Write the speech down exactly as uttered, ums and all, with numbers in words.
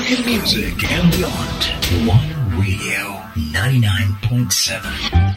Talking music and beyond. One Radio ninety-nine point seven.